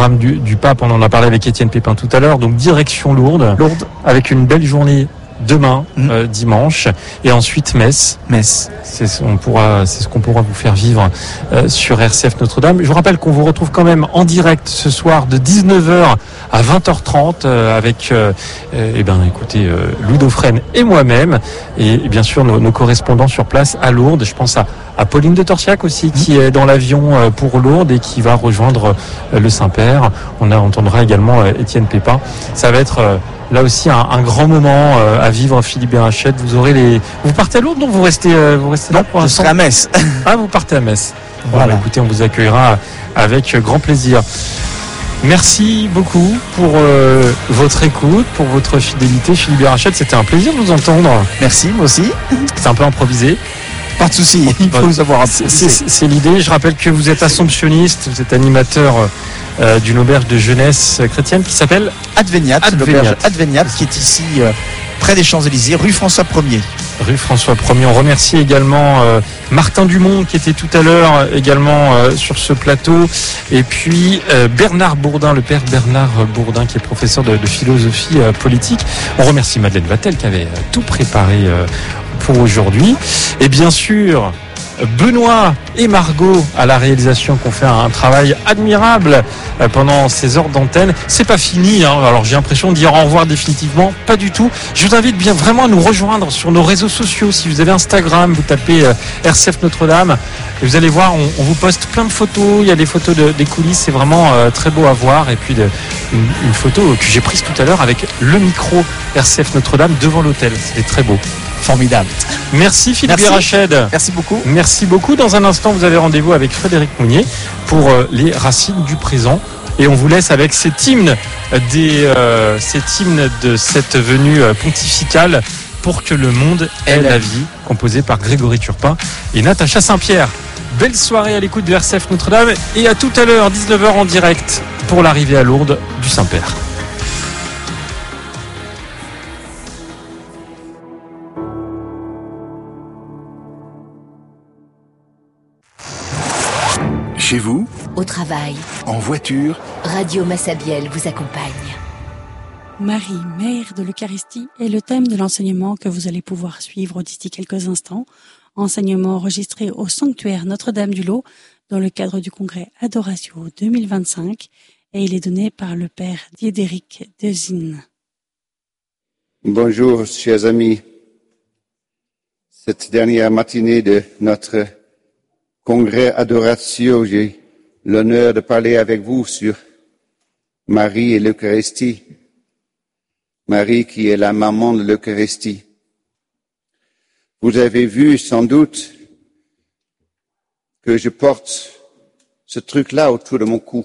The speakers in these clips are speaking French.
programme du pape, on en a parlé avec Étienne Pépin tout à l'heure, donc direction Lourdes, avec une belle journée demain, dimanche, et ensuite Metz. C'est ce qu'on pourra vous faire vivre sur RCF Notre-Dame. Je vous rappelle qu'on vous retrouve quand même en direct ce soir de 19h à 20h30 avec écoutez, Louis Dauphren et moi-même, et bien sûr nos correspondants sur place à Lourdes. Je pense à Pauline de Torsiac aussi, qui est dans l'avion pour Lourdes et qui va rejoindre le Saint-Père. On entendra également Étienne Pépin. Ça va être là aussi un grand moment à vivre, Philippe Berachette. Vous partez à Lourdes, donc vous restez là pour l'instant. Je serai à Metz. Ah, vous partez à Metz. Voilà. Bon, écoutez, on vous accueillera avec grand plaisir. Merci beaucoup pour votre écoute, pour votre fidélité, Philippe Berachette. C'était un plaisir de vous entendre. Merci, moi aussi. C'est un peu improvisé. Pas de souci, il faut nous avoir improvisé. C'est l'idée. Je rappelle que vous êtes assomptionniste, vous êtes animateur d'une auberge de jeunesse chrétienne qui s'appelle Adveniat, l'auberge Adveniat, qui est ici près des Champs-Élysées, rue François 1er. Rue François 1er. On remercie également Martin Dumont qui était tout à l'heure également sur ce plateau. Et puis Bernard Bourdin, le père Bernard Bourdin qui est professeur de philosophie politique. On remercie Madeleine Vatel qui avait tout préparé pour aujourd'hui. Et bien sûr, Benoît et Margot à la réalisation qui ont fait un travail admirable pendant ces heures d'antenne. C'est pas fini, hein. Alors j'ai l'impression de dire au revoir définitivement, pas du tout. Je vous invite bien vraiment à nous rejoindre sur nos réseaux sociaux. Si vous avez Instagram, vous tapez RCF Notre-Dame et vous allez voir, on vous poste plein de photos. Il y a des photos des coulisses, c'est vraiment très beau à voir. Et puis une photo que j'ai prise tout à l'heure avec le micro RCF Notre-Dame devant l'hôtel. C'était très beau. Formidable. Merci Philippe Berachette. Merci beaucoup. Merci beaucoup. Dans un instant, vous avez rendez-vous avec Frédéric Mounier pour les racines du présent. Et on vous laisse avec cet hymne de cette venue pontificale pour que le monde ait la vie, composé par Grégory Turpin et Natacha Saint-Pierre. Belle soirée à l'écoute de RCF Notre-Dame et à tout à l'heure, 19h en direct pour l'arrivée à Lourdes du Saint-Père. Chez vous, au travail, en voiture, Radio Massabielle vous accompagne. Marie, mère de l'Eucharistie, est le thème de l'enseignement que vous allez pouvoir suivre d'ici quelques instants. Enseignement enregistré au sanctuaire Notre-Dame du Lot dans le cadre du congrès Adoratio 2025 et il est donné par le père Diédéric Dezine. Bonjour, chers amis. Cette dernière matinée de notre congrès Adoratio, j'ai l'honneur de parler avec vous sur Marie et l'Eucharistie. Marie qui est la maman de l'Eucharistie. Vous avez vu sans doute que je porte ce truc-là autour de mon cou.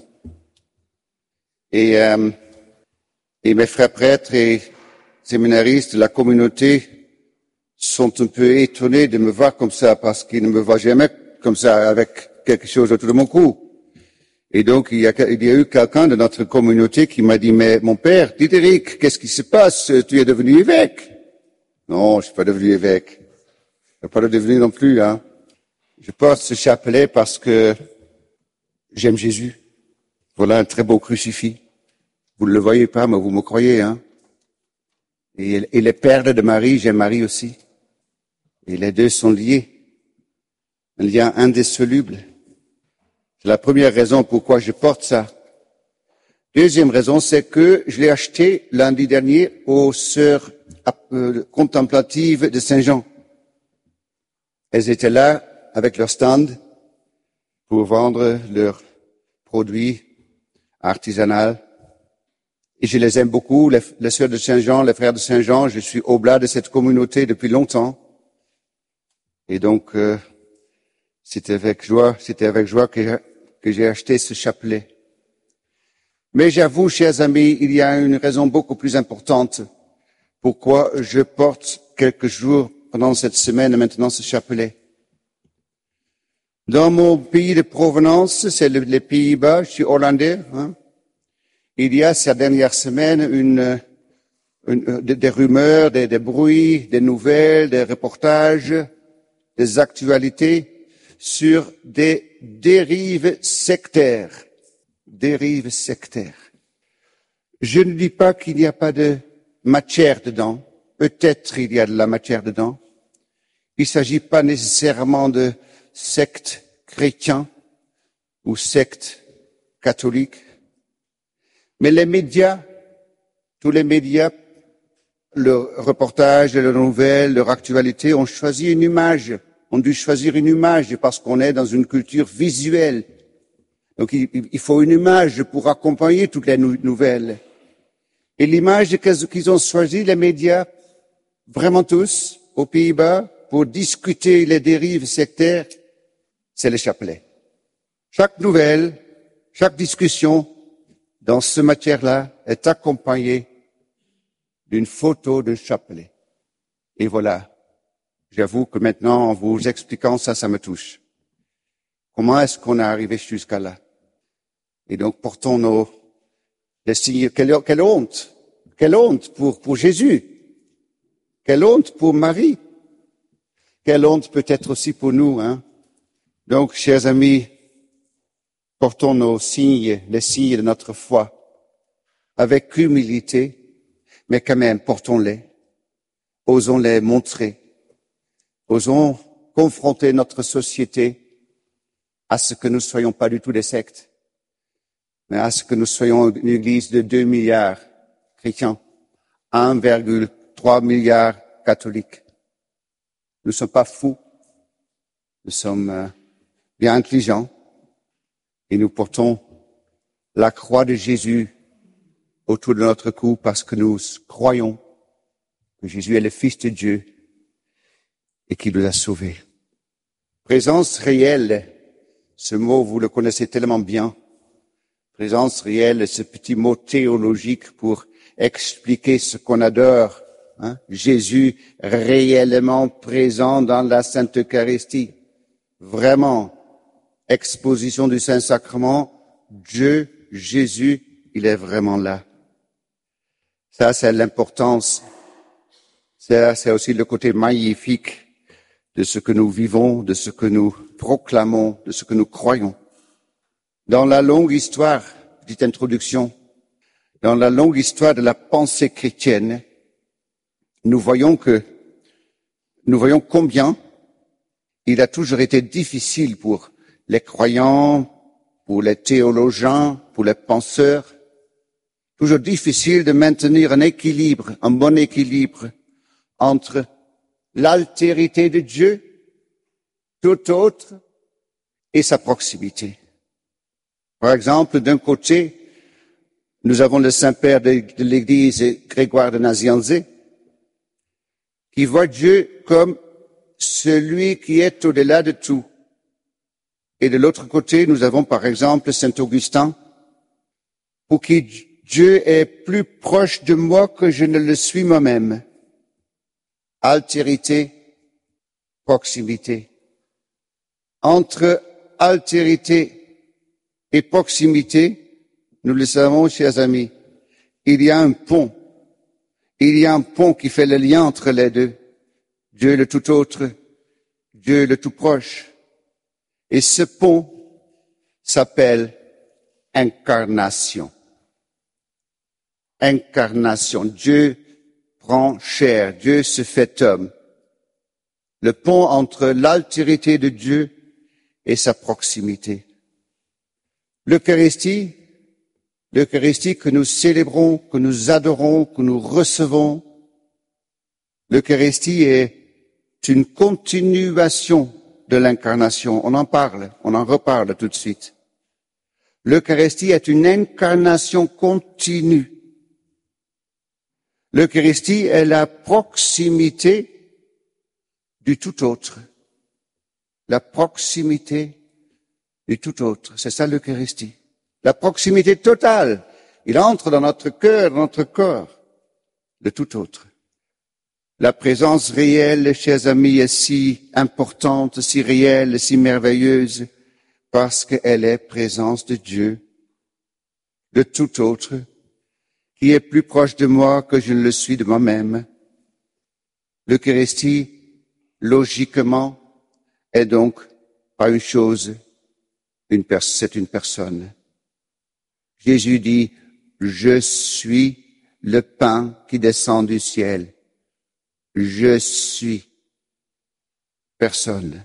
Et mes frères prêtres et séminaristes de la communauté sont un peu étonnés de me voir comme ça parce qu'ils ne me voient jamais comme ça avec quelque chose autour de mon cou. Et donc, il y a eu quelqu'un de notre communauté qui m'a dit, mais mon père, Diderich, qu'est-ce qui se passe? Tu es devenu évêque? Non, je suis pas devenu évêque. Je ne suis pas devenu non plus, hein. Je porte ce chapelet parce que j'aime Jésus. Voilà un très beau crucifix. Vous ne le voyez pas, mais vous me croyez, hein. Et les perles de Marie, j'aime Marie aussi. Et les deux sont liés. Un lien indissoluble. C'est la première raison pourquoi je porte ça. Deuxième raison, c'est que je l'ai acheté lundi dernier aux sœurs contemplatives de Saint-Jean. Elles étaient là avec leur stand pour vendre leurs produits artisanaux. Et je les aime beaucoup, les sœurs de Saint-Jean, les frères de Saint-Jean. Je suis oblat de cette communauté depuis longtemps. Et donc, c'était avec joie que j'ai acheté ce chapelet. Mais j'avoue, chers amis, il y a une raison beaucoup plus importante pourquoi je porte quelques jours pendant cette semaine maintenant ce chapelet. Dans mon pays de provenance, c'est les Pays-Bas, je suis hollandais, hein, il y a ces dernières semaines des rumeurs, des bruits, des nouvelles, des reportages, des actualités sur des dérives sectaires dérive sectaire. Je ne dis pas qu'il n'y a pas de matière dedans. Peut-être il y a de la matière dedans. Il ne s'agit pas nécessairement de sectes chrétiens ou sectes catholiques. Mais les médias, tous les médias, le reportage, les nouvelles, leur actualité ont choisi une image, ont dû choisir une image parce qu'on est dans une culture visuelle. Donc il faut une image pour accompagner toutes les nouvelles. Et l'image qu'ils ont choisie, les médias, vraiment tous, aux Pays-Bas, pour discuter les dérives sectaires, c'est le chapelet. Chaque nouvelle, chaque discussion dans ce matière-là est accompagnée d'une photo d'un chapelet. Et voilà, j'avoue que maintenant, en vous expliquant ça, ça me touche. Comment est-ce qu'on est arrivé jusqu'à là? Et donc, portons les signes. Quelle honte! Quelle honte pour Jésus! Quelle honte pour Marie! Quelle honte peut-être aussi pour nous, hein? Donc, chers amis, portons nos signes, les signes de notre foi, avec humilité, mais quand même, portons-les. Osons les montrer. Osons confronter notre société à ce que nous ne soyons pas du tout des sectes, mais à ce que nous soyons une église de 2 milliards chrétiens, 1,3 milliard catholiques. Nous ne sommes pas fous, nous sommes bien intelligents et nous portons la croix de Jésus autour de notre cou parce que nous croyons que Jésus est le Fils de Dieu et qu'il nous a sauvés. Présence réelle, ce mot vous le connaissez tellement bien. Présence réelle, ce petit mot théologique pour expliquer ce qu'on adore. Hein? Jésus réellement présent dans la Sainte Eucharistie. Vraiment, exposition du Saint-Sacrement, Dieu, Jésus, il est vraiment là. Ça, c'est l'importance. Ça, c'est aussi le côté magnifique de ce que nous vivons, de ce que nous proclamons, de ce que nous croyons. Dans la longue histoire, petite introduction, dans la longue histoire de la pensée chrétienne, nous voyons combien il a toujours été difficile pour les croyants, pour les théologiens, pour les penseurs, toujours difficile de maintenir un équilibre, un bon équilibre entre l'altérité de Dieu, tout autre, et sa proximité. Par exemple, d'un côté, nous avons le Saint-Père de l'Église, Grégoire de Nazianze, qui voit Dieu comme celui qui est au-delà de tout. Et de l'autre côté, nous avons par exemple Saint Augustin, pour qui Dieu est plus proche de moi que je ne le suis moi-même. Altérité, proximité. Entre altérité et proximité, nous le savons, chers amis, il y a un pont. Il y a un pont qui fait le lien entre les deux. Dieu le tout autre, Dieu le tout proche. Et ce pont s'appelle incarnation. Incarnation. Dieu prend chair, Dieu se fait homme. Le pont entre l'altérité de Dieu et sa proximité. L'Eucharistie que nous célébrons, que nous adorons, que nous recevons, l'Eucharistie est une continuation de l'incarnation. On en parle, on en reparle tout de suite. L'Eucharistie est une incarnation continue. L'Eucharistie est la proximité du tout autre. La proximité du tout autre. C'est ça l'Eucharistie. La proximité totale. Il entre dans notre cœur, dans notre corps. Le tout autre. La présence réelle, chers amis, est si importante, si réelle, si merveilleuse, parce qu'elle est présence de Dieu, de tout autre, qui est plus proche de moi que je ne le suis de moi-même. L'Eucharistie, logiquement, est donc pas une chose, c'est une personne. Jésus dit, je suis le pain qui descend du ciel. Je suis personne.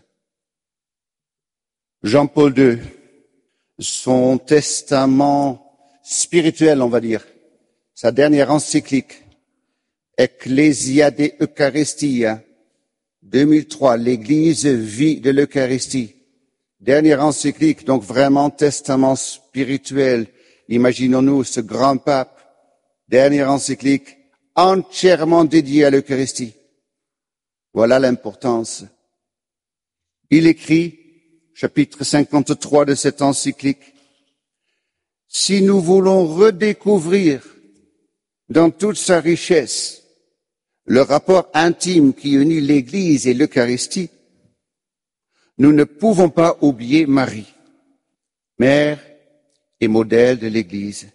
Jean-Paul II, son testament spirituel, on va dire, sa dernière encyclique, Ecclesia de Eucharistia, 2003, l'Église vit de l'Eucharistie. Dernière encyclique, donc vraiment testament spirituel. Imaginons-nous ce grand pape. Dernière encyclique, entièrement dédiée à l'Eucharistie. Voilà l'importance. Il écrit, chapitre 53 de cette encyclique, si nous voulons redécouvrir dans toute sa richesse le rapport intime qui unit l'Église et l'Eucharistie, nous ne pouvons pas oublier Marie, mère et modèle de l'Église.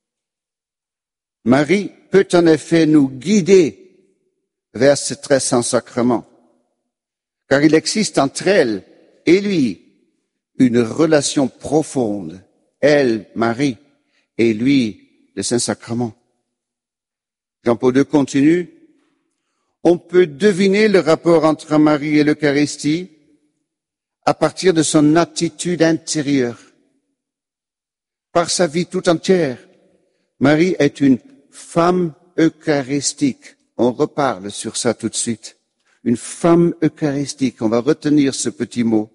Marie peut en effet nous guider vers ce très saint sacrement, car il existe entre elle et lui une relation profonde, elle, Marie, et lui, le Saint-Sacrement. Jean-Paul II continue, on peut deviner le rapport entre Marie et l'Eucharistie à partir de son attitude intérieure. Par sa vie tout entière, Marie est une femme eucharistique. On reparle sur ça tout de suite. Une femme eucharistique. On va retenir ce petit mot.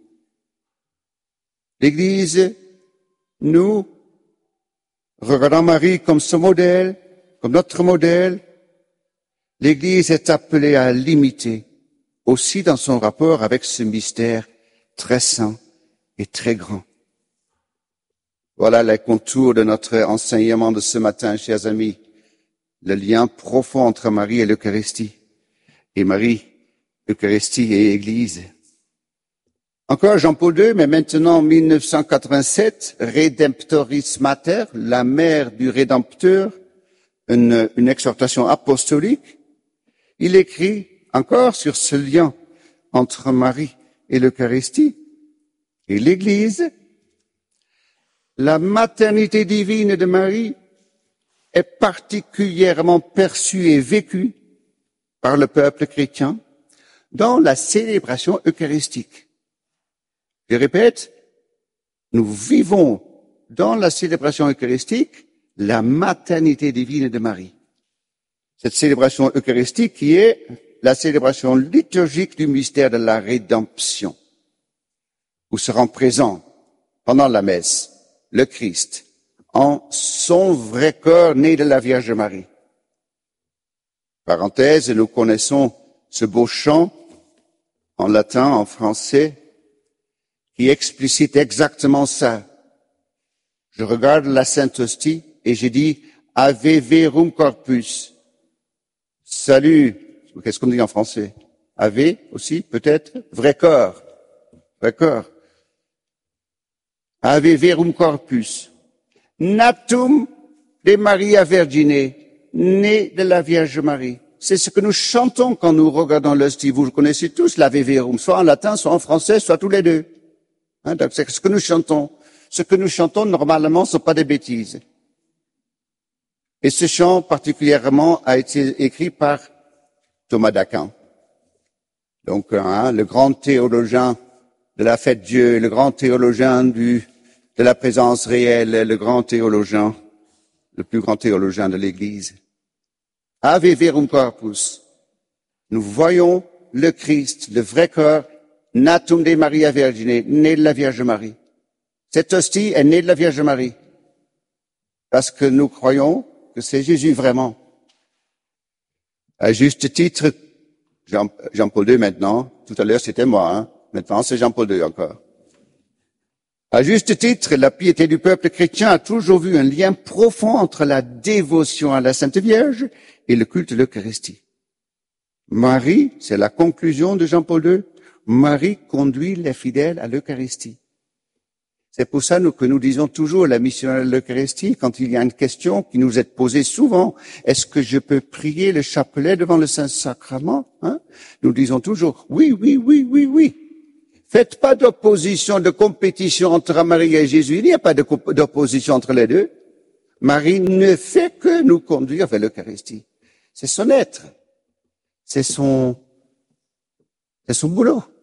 L'Église, nous, regardons Marie comme ce modèle, comme notre modèle. L'Église est appelée à l'imiter, aussi dans son rapport avec ce mystère très saint et très grand. Voilà les contours de notre enseignement de ce matin, chers amis. Le lien profond entre Marie et l'Eucharistie. Et Marie, Eucharistie et Église. Encore Jean-Paul II, mais maintenant en 1987, Redemptoris Mater, la mère du Rédempteur, une exhortation apostolique. Il écrit encore sur ce lien entre Marie et l'Eucharistie et l'Église. La maternité divine de Marie est particulièrement perçue et vécue par le peuple chrétien dans la célébration eucharistique. Je répète, nous vivons dans la célébration eucharistique la maternité divine de Marie. Cette célébration eucharistique qui est la célébration liturgique du mystère de la rédemption, où se rend présent pendant la messe le Christ en son vrai corps né de la Vierge Marie. Parenthèse, nous connaissons ce beau chant en latin, en français, qui explicite exactement ça. Je regarde la Sainte Hostie et j'ai dit « Ave verum corpus ». Salut, qu'est-ce qu'on dit en français? Ave aussi, peut-être? Vrai corps. Vrai corps. Ave verum corpus. Natum de Maria Vergine, né de la Vierge Marie. C'est ce que nous chantons quand nous regardons l'hostie. Vous connaissez tous l'Ave verum, soit en latin, soit en français, soit tous les deux. Donc c'est ce que nous chantons. Ce que nous chantons, normalement, ce ne sont pas des bêtises. Et ce chant, particulièrement, a été écrit par Thomas d'Aquin. Donc, le grand théologien de la fête Dieu, le grand théologien de la présence réelle, le grand théologien, le plus grand théologien de l'Église. Ave verum corpus. Nous voyons le Christ, le vrai corps, natum de Maria Vergine, né de la Vierge Marie. Cette hostie est née de la Vierge Marie. Parce que nous croyons que c'est Jésus vraiment. À juste titre, Jean-Paul II maintenant, tout à l'heure c'était moi, maintenant c'est Jean-Paul II encore. À juste titre, la piété du peuple chrétien a toujours vu un lien profond entre la dévotion à la Sainte Vierge et le culte de l'Eucharistie. Marie, c'est la conclusion de Jean-Paul II, Marie conduit les fidèles à l'Eucharistie. C'est pour ça que nous disons toujours la mission de l'Eucharistie, quand il y a une question qui nous est posée souvent, est-ce que je peux prier le chapelet devant le Saint-Sacrement? Nous disons toujours, oui, oui, oui, oui, oui. Faites pas d'opposition, de compétition entre Marie et Jésus. Il n'y a pas d'opposition entre les deux. Marie ne fait que nous conduire vers l'Eucharistie. C'est son être. C'est son boulot.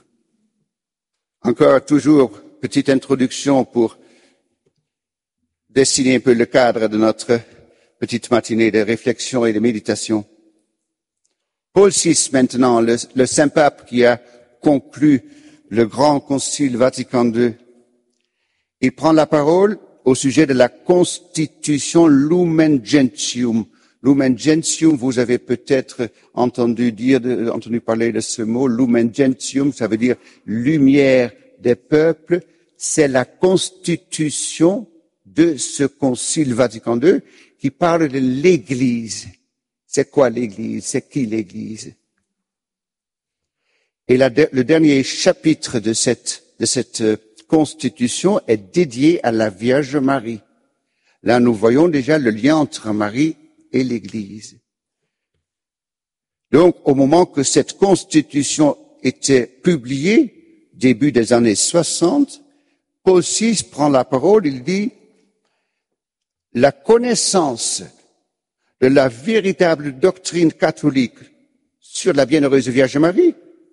Encore toujours, petite introduction pour dessiner un peu le cadre de notre petite matinée de réflexion et de méditation. Paul VI, maintenant, le Saint-Pape qui a conclu le grand concile Vatican II, il prend la parole au sujet de la constitution Lumen Gentium. Lumen Gentium, vous avez peut-être entendu parler de ce mot. Lumen Gentium, ça veut dire lumière des peuples. C'est la constitution de ce concile Vatican II qui parle de l'Église. C'est quoi l'Église? C'est qui l'Église? Et le dernier chapitre de cette constitution est dédié à la Vierge Marie. Là, nous voyons déjà le lien entre Marie et l'Église. Donc, au moment que cette constitution était publiée, début des années 60, Paul VI prend la parole, il dit « La connaissance de la véritable doctrine catholique sur la bienheureuse Vierge Marie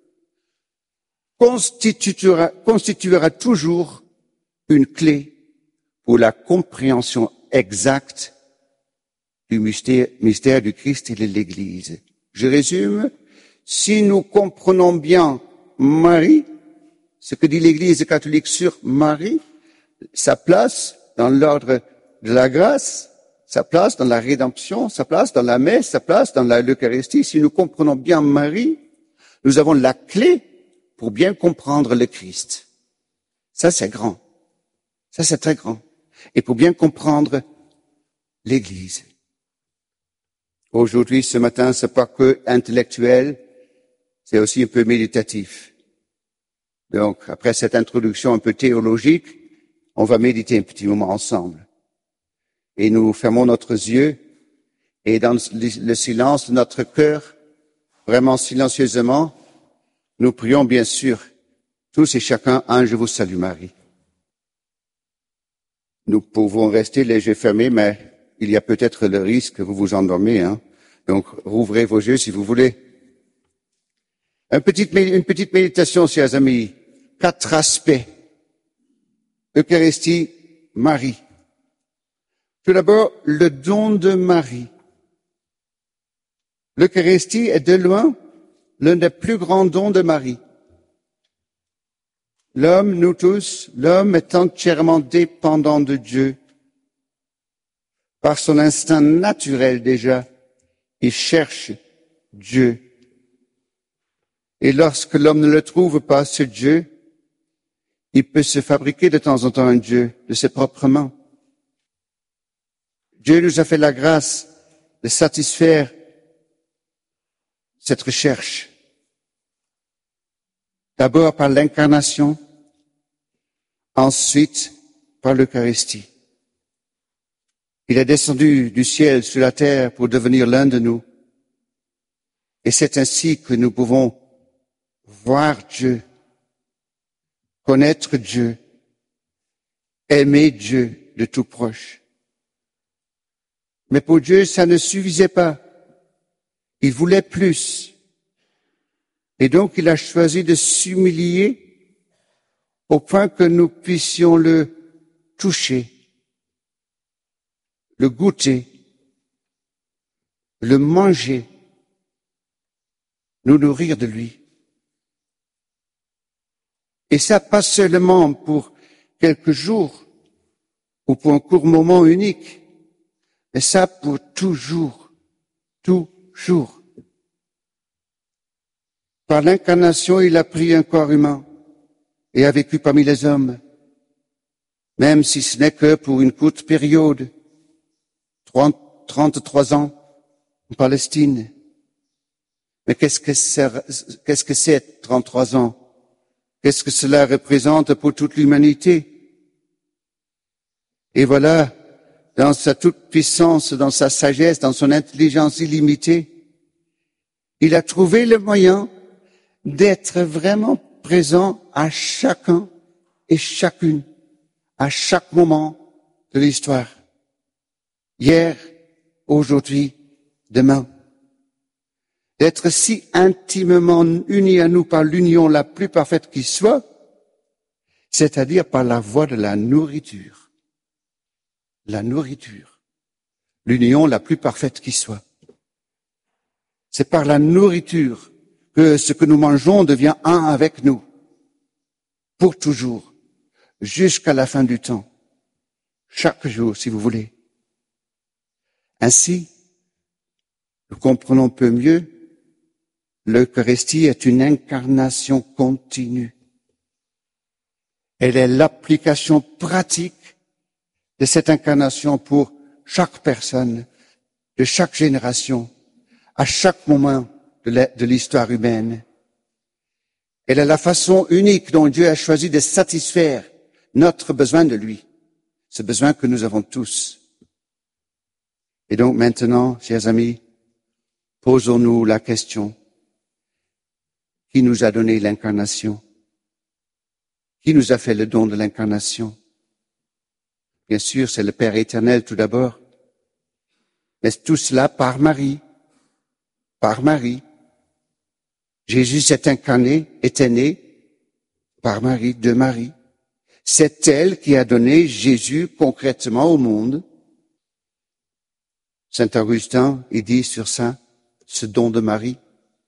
constituera toujours une clé pour la compréhension exacte du mystère du Christ et de l'Église. » Je résume, si nous comprenons bien Marie, ce que dit l'Église catholique sur Marie, sa place dans l'ordre de la grâce, sa place dans la rédemption, sa place dans la messe, sa place dans l'Eucharistie, si nous comprenons bien Marie, nous avons la clé pour bien comprendre le Christ. Ça, c'est grand. Ça, c'est très grand. Et pour bien comprendre l'Église. Aujourd'hui, ce matin, c'est pas que intellectuel, c'est aussi un peu méditatif. Donc, après cette introduction un peu théologique, on va méditer un petit moment ensemble. Et nous fermons nos yeux et dans le silence de notre cœur, vraiment silencieusement, nous prions bien sûr, tous et chacun, un Je vous salue Marie. Nous pouvons rester les yeux fermés, mais il y a peut-être le risque que vous vous endormiez, hein. Donc, rouvrez vos yeux si vous voulez. Une petite méditation, chers amis. 4 aspects. Eucharistie, Marie. Tout d'abord, le don de Marie. L'Eucharistie est de loin l'un des plus grands dons de Marie. L'homme, nous tous, l'homme est entièrement dépendant de Dieu. Par son instinct naturel déjà, il cherche Dieu. Et lorsque l'homme ne le trouve pas, ce Dieu, il peut se fabriquer de temps en temps un Dieu de ses propres mains. Dieu nous a fait la grâce de satisfaire cette recherche. D'abord par l'incarnation, ensuite par l'Eucharistie. Il est descendu du ciel sur la terre pour devenir l'un de nous. Et c'est ainsi que nous pouvons voir Dieu, connaître Dieu, aimer Dieu de tout proche. Mais pour Dieu, ça ne suffisait pas. Il voulait plus. Et donc, il a choisi de s'humilier au point que nous puissions le toucher, le goûter, le manger, nous nourrir de lui. Et ça, pas seulement pour quelques jours ou pour un court moment unique, mais ça pour toujours, toujours. Par l'incarnation, il a pris un corps humain et a vécu parmi les hommes, même si ce n'est que pour une courte période, 33 ans en Palestine. Mais qu'est-ce que c'est 33 ans? Qu'est-ce que cela représente pour toute l'humanité? Et voilà, dans sa toute-puissance, dans sa sagesse, dans son intelligence illimitée, il a trouvé le moyen d'être vraiment présent à chacun et chacune, à chaque moment de l'histoire. hier, aujourd'hui, demain. D'être si intimement unis à nous par l'union la plus parfaite qui soit, c'est-à-dire par la voie de la nourriture. La nourriture. L'union la plus parfaite qui soit. C'est par la nourriture que ce que nous mangeons devient un avec nous. Pour toujours. Jusqu'à la fin du temps. Chaque jour, si vous voulez. Ainsi, nous comprenons peu mieux, l'Eucharistie est une incarnation continue. Elle est l'application pratique de cette incarnation pour chaque personne, de chaque génération, à chaque moment de l'histoire humaine. Elle est la façon unique dont Dieu a choisi de satisfaire notre besoin de lui, ce besoin que nous avons tous. Et donc maintenant, chers amis, posons-nous la question, qui nous a donné l'incarnation? Qui nous a fait le don de l'incarnation? Bien sûr, c'est le Père éternel tout d'abord, mais tout cela par Marie. Par Marie. Jésus s'est incarné, était né par Marie, de Marie. C'est elle qui a donné Jésus concrètement au monde. Saint Augustin, il dit sur ça, ce don de Marie.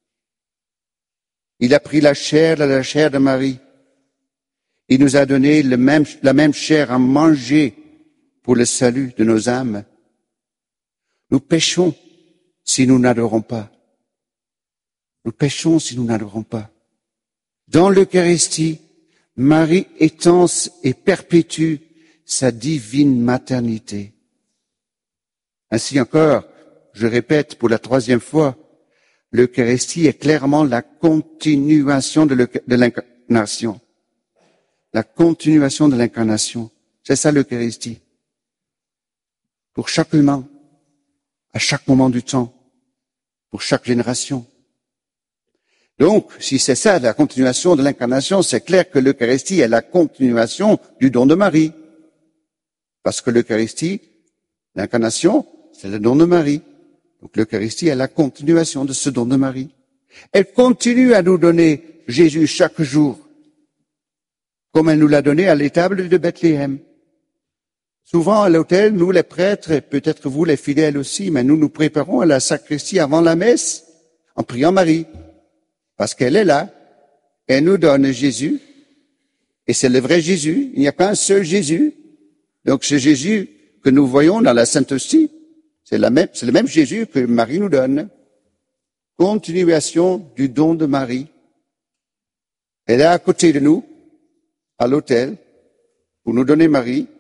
Il a pris la chair de Marie. Il nous a donné la même chair à manger pour le salut de nos âmes. Nous péchons si nous n'adorons pas. Nous péchons si nous n'adorons pas. Dans l'Eucharistie, Marie étend et perpétue sa divine maternité. Ainsi encore, je répète pour la 3e fois, l'Eucharistie est clairement la continuation de l'incarnation. La continuation de l'incarnation. C'est ça l'Eucharistie. Pour chaque humain, à chaque moment du temps, pour chaque génération. Donc, si c'est ça la continuation de l'incarnation, c'est clair que l'Eucharistie est la continuation du don de Marie. Parce que l'Eucharistie, l'incarnation, c'est le don de Marie. Donc l'Eucharistie est la continuation de ce don de Marie. Elle continue à nous donner Jésus chaque jour, comme elle nous l'a donné à l'étable de Bethléem. Souvent à l'autel, nous les prêtres, et peut-être vous les fidèles aussi, mais nous nous préparons à la sacristie avant la messe, en priant Marie. Parce qu'elle est là, elle nous donne Jésus, et c'est le vrai Jésus, il n'y a qu'un seul Jésus. Donc ce Jésus que nous voyons dans la Sainte Hostie, c'est le même Jésus que Marie nous donne. Continuation du don de Marie. Elle est à côté de nous, à l'autel, pour nous donner Marie.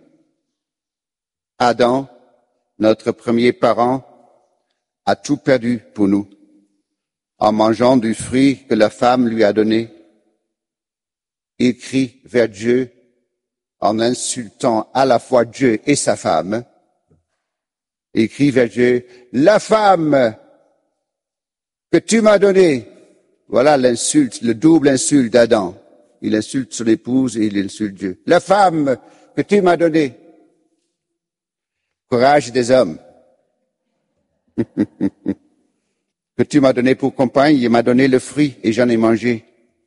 Adam, notre premier parent, a tout perdu pour nous, en mangeant du fruit que la femme lui a donné. Il crie vers Dieu en insultant à la fois Dieu et sa femme. Il crie vers Dieu, la femme que tu m'as donnée. Voilà l'insulte, le double insulte d'Adam. Il insulte son épouse et il insulte Dieu. La femme que tu m'as donnée. Courage des hommes. Que tu m'as donné pour compagne, il m'a donné le fruit et j'en ai mangé.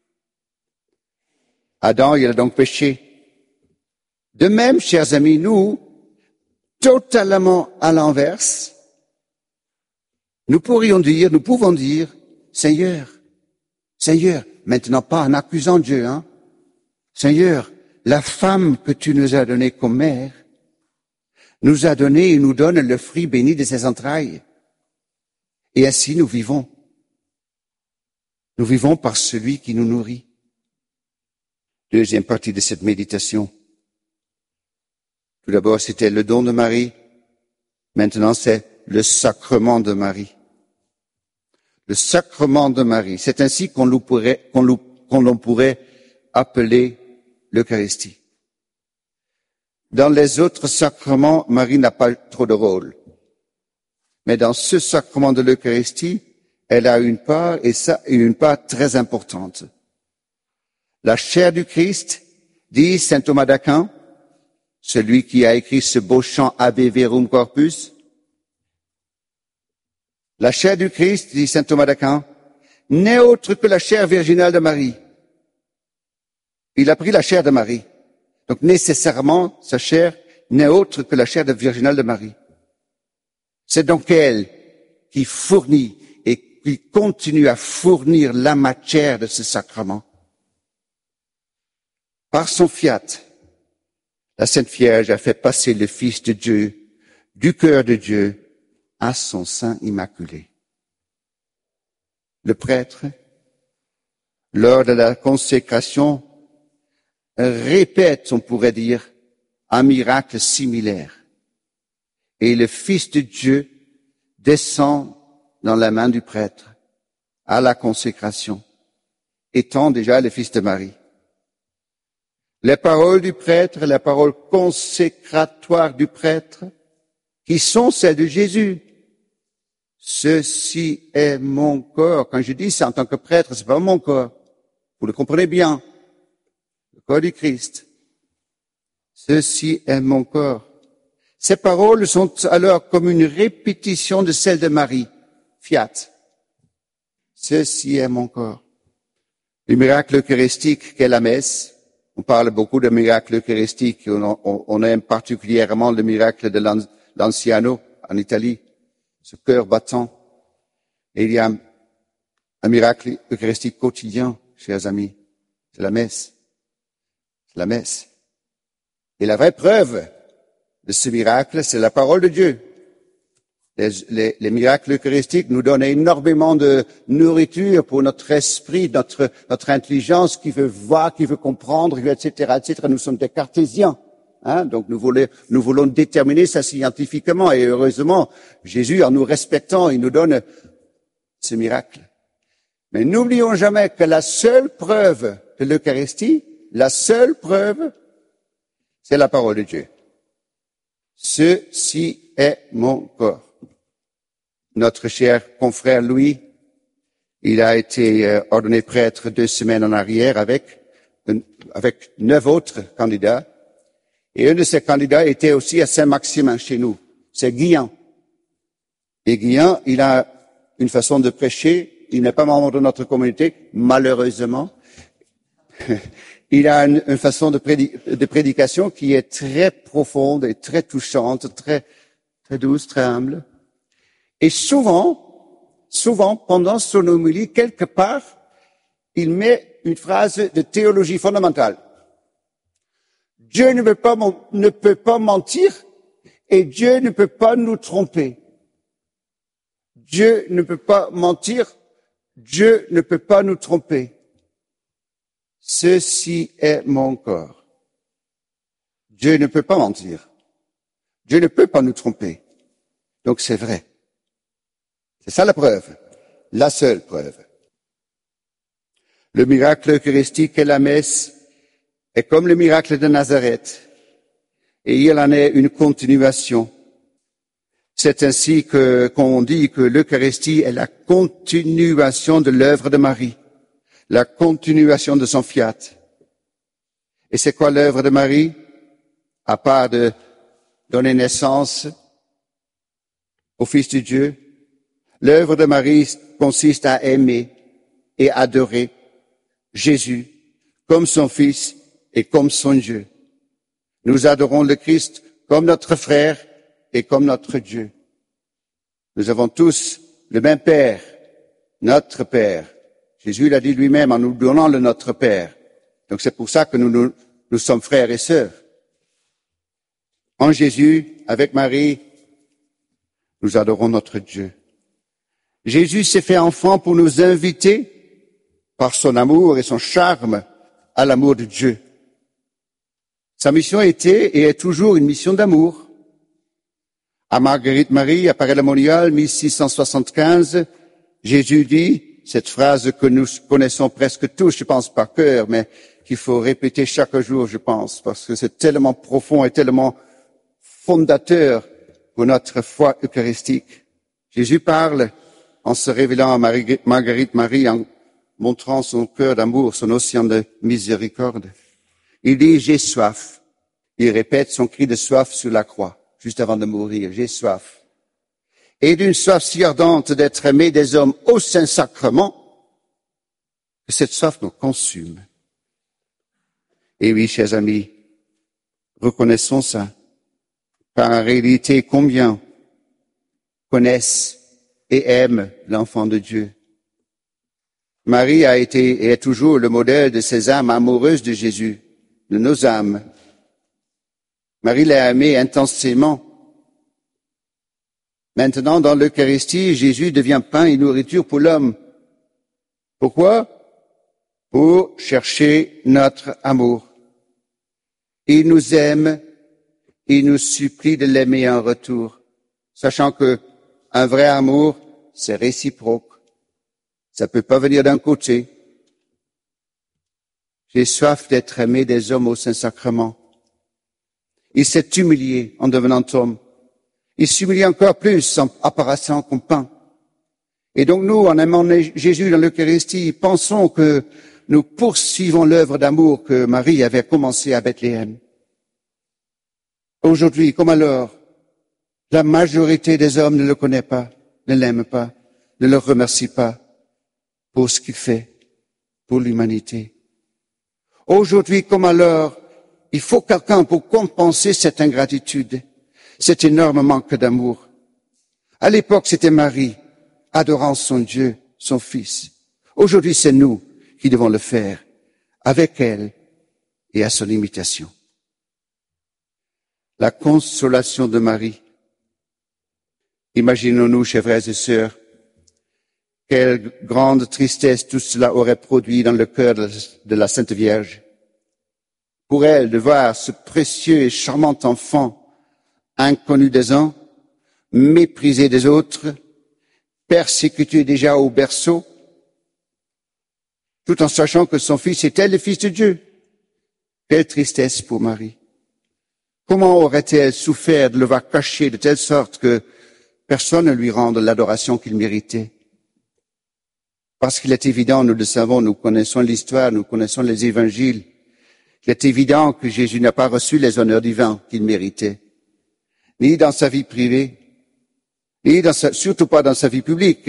Adam, il a donc péché. De même, chers amis, nous, totalement à l'inverse, nous pouvons dire, Seigneur, maintenant pas en accusant Dieu, Seigneur, la femme que tu nous as donnée comme mère, nous a donné et nous donne le fruit béni de ses entrailles. Et ainsi nous vivons. Nous vivons par celui qui nous nourrit. Deuxième partie de cette méditation. Tout d'abord, c'était le don de Marie. Maintenant, c'est le sacrement de Marie. Le sacrement de Marie. C'est ainsi qu'on l'on pourrait appeler l'Eucharistie. Dans les autres sacrements, Marie n'a pas trop de rôle. Mais dans ce sacrement de l'Eucharistie, elle a une part, et ça, une part très importante. La chair du Christ, dit saint Thomas d'Aquin, celui qui a écrit ce beau chant Ave Verum Corpus, La chair du Christ, dit saint Thomas d'Aquin, n'est autre que la chair virginale de Marie. Il a pris la chair de Marie. Donc nécessairement, sa chair n'est autre que la chair virginale de Marie. C'est donc elle qui fournit et qui continue à fournir la matière de ce sacrement. Par son fiat, la Sainte Vierge a fait passer le Fils de Dieu du cœur de Dieu à son sein immaculé. Le prêtre, lors de la consécration, répète, on pourrait dire, un miracle similaire. Et le Fils de Dieu descend dans la main du prêtre à la consécration, étant déjà le Fils de Marie. Les paroles du prêtre, les paroles consécratoires du prêtre, qui sont celles de Jésus. Ceci est mon corps. Quand je dis ça en tant que prêtre, c'est pas mon corps. Vous le comprenez bien. Le corps du Christ. Ceci est mon corps. Ces paroles sont alors comme une répétition de celles de Marie. Fiat. Ceci est mon corps. Le miracle eucharistique qu'est la messe. On parle beaucoup de miracles eucharistiques. On aime particulièrement le miracle de l'Anciano en Italie. Ce cœur battant. Et il y a un miracle eucharistique quotidien, chers amis. C'est la messe. C'est la messe. Et la vraie preuve de ce miracle, c'est la parole de Dieu. Les miracles eucharistiques nous donnent énormément de nourriture pour notre esprit, notre intelligence qui veut voir, qui veut comprendre, etc., etc. Nous sommes des cartésiens. Donc nous voulons déterminer ça scientifiquement et heureusement, Jésus, en nous respectant, il nous donne ce miracle. Mais n'oublions jamais que la seule preuve de l'Eucharistie, la seule preuve, c'est la parole de Dieu. Ceci est mon corps. Notre cher confrère Louis, il a été ordonné prêtre 2 semaines en arrière avec 9 autres candidats. Et un de ces candidats était aussi à Saint-Maximin chez nous. C'est Guillain. Et Guillain, il a une façon de prêcher. Il n'est pas membre de notre communauté, malheureusement. Il a une façon de prédication qui est très profonde et très touchante, très douce, très humble. Et souvent, pendant son homélie, quelque part, il met une phrase de théologie fondamentale. Dieu ne peut pas mentir et Dieu ne peut pas nous tromper. Dieu ne peut pas mentir, Dieu ne peut pas nous tromper. Ceci est mon corps. Dieu ne peut pas mentir. Dieu ne peut pas nous tromper. Donc c'est vrai. C'est ça la preuve. La seule preuve. Le miracle eucharistique et la messe est comme le miracle de Nazareth. Et il en est une continuation. C'est ainsi qu'on dit que l'Eucharistie est la continuation de l'œuvre de Marie, la continuation de son fiat. Et c'est quoi l'œuvre de Marie? À part de donner naissance au Fils de Dieu, l'œuvre de Marie consiste à aimer et adorer Jésus comme son Fils et comme son Dieu. Nous adorons le Christ comme notre frère et comme notre Dieu. Nous avons tous le même Père, notre Père. Jésus l'a dit lui-même en nous donnant le notre Père. Donc c'est pour ça que nous sommes frères et sœurs. En Jésus, avec Marie, nous adorons notre Dieu. Jésus s'est fait enfant pour nous inviter, par son amour et son charme, à l'amour de Dieu. Sa mission était et est toujours une mission d'amour. À Marguerite Marie, à Paray-le-Monial, 1675, Jésus dit cette phrase que nous connaissons presque tous, je pense par cœur, mais qu'il faut répéter chaque jour, je pense, parce que c'est tellement profond et tellement fondateur pour notre foi eucharistique. Jésus parle en se révélant à Marguerite Marie, en montrant son cœur d'amour, son océan de miséricorde. Il dit, j'ai soif. Il répète son cri de soif sur la croix, juste avant de mourir, j'ai soif. et d'une soif si ardente d'être aimé des hommes au Saint-Sacrement, que cette soif nous consume. Et oui, chers amis, reconnaissons ça. Car en réalité, combien connaissent et aiment l'enfant de Dieu? Marie a été et est toujours le modèle de ces âmes amoureuses de Jésus, de nos âmes. Marie l'a aimé intensément. Maintenant, dans l'Eucharistie, Jésus devient pain et nourriture pour l'homme. Pourquoi? Pour chercher notre amour. Il nous aime, il nous supplie de l'aimer en retour, sachant que un vrai amour, c'est réciproque. Ça peut pas venir d'un côté. J'ai soif d'être aimé des hommes au Saint-Sacrement. Il s'est humilié en devenant homme. Il s'humilie encore plus en apparaissant comme pain. Et donc nous, en aimant Jésus dans l'Eucharistie, pensons que nous poursuivons l'œuvre d'amour que Marie avait commencé à Bethléem. Aujourd'hui, comme alors, la majorité des hommes ne le connaît pas, ne l'aime pas, ne le remercie pas pour ce qu'il fait pour l'humanité. Aujourd'hui, comme alors, il faut quelqu'un pour compenser cette ingratitude, cet énorme manque d'amour. À l'époque, c'était Marie, adorant son Dieu, son Fils. Aujourd'hui, c'est nous qui devons le faire, avec elle et à son imitation. La consolation de Marie. Imaginons-nous, chers frères et sœurs, quelle grande tristesse tout cela aurait produit dans le cœur de la Sainte Vierge. Pour elle, de voir ce précieux et charmant enfant, inconnu des uns, méprisé des autres, persécuté déjà au berceau, tout en sachant que son fils était le Fils de Dieu. Quelle tristesse pour Marie. Comment aurait-elle souffert de le voir caché de telle sorte que personne ne lui rende l'adoration qu'il méritait? Parce qu'il est évident, nous le savons, nous connaissons l'histoire, nous connaissons les évangiles, il est évident que Jésus n'a pas reçu les honneurs divins qu'il méritait, ni dans sa vie privée, surtout pas dans sa vie publique,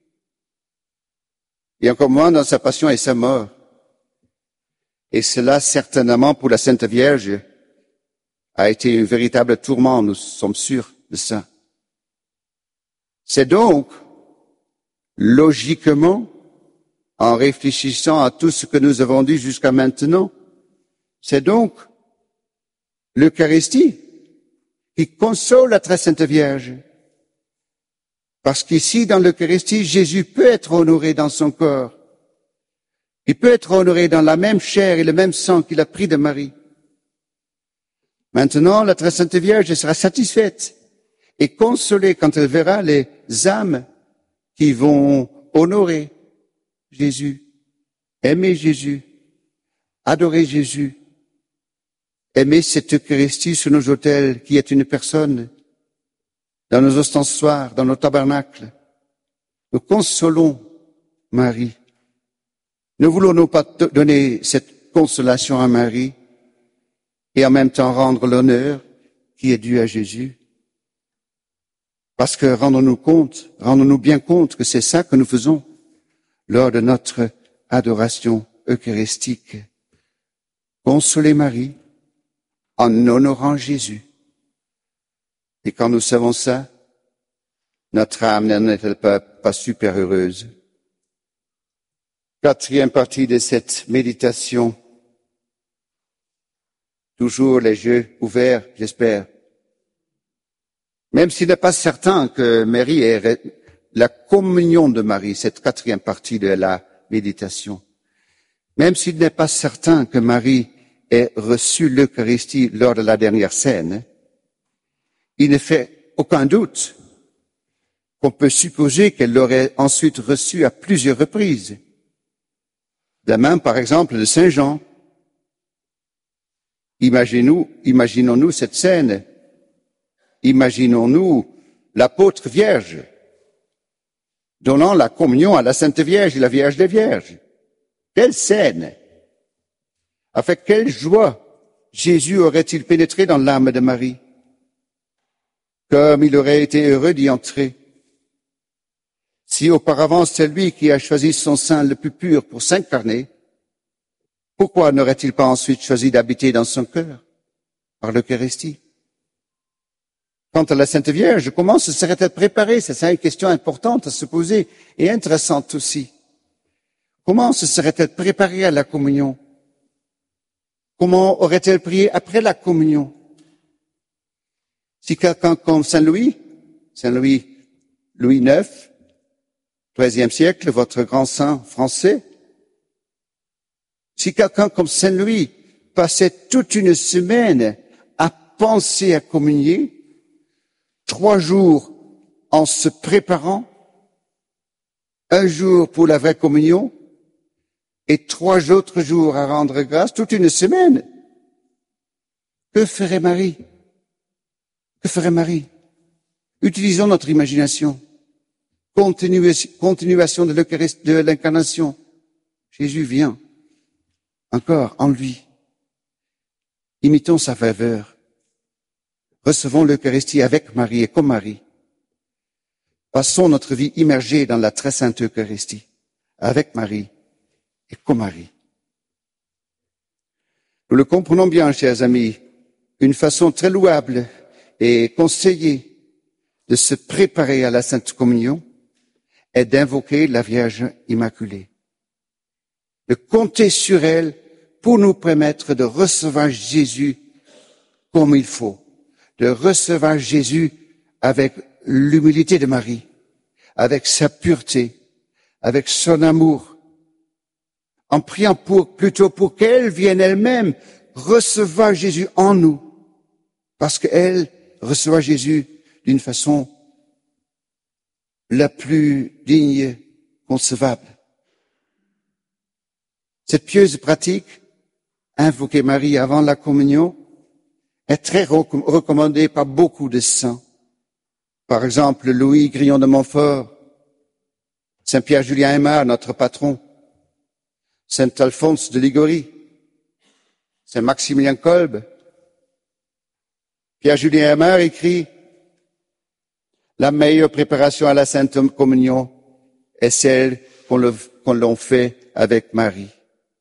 et encore moins dans sa passion et sa mort. Et cela, certainement, pour la Sainte Vierge, a été un véritable tourment, nous sommes sûrs de ça. C'est donc, logiquement, en réfléchissant à tout ce que nous avons dit jusqu'à maintenant, c'est donc l'Eucharistie qui console la très Sainte Vierge. Parce qu'ici, dans l'Eucharistie, Jésus peut être honoré dans son corps. Il peut être honoré dans la même chair et le même sang qu'il a pris de Marie. Maintenant, la très Sainte Vierge sera satisfaite et consolée quand elle verra les âmes qui vont honorer Jésus, aimer Jésus, adorer Jésus, aimer cette Eucharistie sur nos autels qui est une personne, dans nos ostensoirs, dans nos tabernacles. Nous consolons Marie. Ne voulons-nous pas donner cette consolation à Marie et en même temps rendre l'honneur qui est dû à Jésus? Parce que rendons-nous bien compte que c'est ça que nous faisons lors de notre adoration eucharistique. Consoler Marie en honorant Jésus. Et quand nous savons ça, notre âme n'est-elle pas super heureuse? Quatrième partie de cette méditation. Toujours les yeux ouverts, j'espère. Même s'il n'est pas certain que Marie ait la communion de Marie, cette quatrième partie de la méditation. Même s'il n'est pas certain que Marie ait reçu l'Eucharistie lors de la dernière scène, il ne fait aucun doute qu'on peut supposer qu'elle l'aurait ensuite reçu à plusieurs reprises. De même, par exemple, de Saint Jean. Imaginons-nous cette scène. Imaginons-nous l'apôtre Vierge donnant la communion à la Sainte Vierge et la Vierge des Vierges. Quelle scène! Avec quelle joie Jésus aurait-il pénétré dans l'âme de Marie? Comme il aurait été heureux d'y entrer, Si auparavant c'est lui qui a choisi son sein le plus pur pour s'incarner, pourquoi n'aurait-il pas ensuite choisi d'habiter dans son cœur par l'Eucharistie? Quant à la Sainte Vierge, comment se serait-elle préparée? C'est une question importante à se poser et intéressante aussi. Comment se serait-elle préparée à la communion? Comment aurait-elle prié après la communion? Si quelqu'un comme Louis IX, XIIIe siècle, votre grand saint français, si quelqu'un comme Saint Louis passait toute une semaine à penser à communier, 3 jours en se préparant, 1 jour pour la vraie communion et 3 autres jours à rendre grâce, toute une semaine, que ferait Marie? Que ferait Marie? Utilisons notre imagination. Continuation de l'Eucharistie, de l'incarnation. Jésus vient encore en lui. Imitons sa faveur. Recevons l'Eucharistie avec Marie et comme Marie. Passons notre vie immergée dans la très sainte Eucharistie, avec Marie et comme Marie. Nous le comprenons bien, chers amis, une façon très louable et conseillée de se préparer à la Sainte Communion est d'invoquer la Vierge Immaculée, de compter sur elle pour nous permettre de recevoir Jésus comme il faut, de recevoir Jésus avec l'humilité de Marie, avec sa pureté, avec son amour, en priant plutôt pour qu'elle vienne elle-même recevoir Jésus en nous, parce qu'elle reçoit Jésus d'une façon la plus digne concevable. Cette pieuse pratique, invoquer Marie avant la communion, est très recommandée par beaucoup de saints. Par exemple, Louis Grillon de Montfort, Saint Pierre Julien Aymar, notre patron, Saint Alphonse de Liguori, Saint Maximilien Kolbe. Pierre Julien Aymar écrit: la meilleure préparation à la Sainte Communion est celle qu'on l'on fait avec Marie.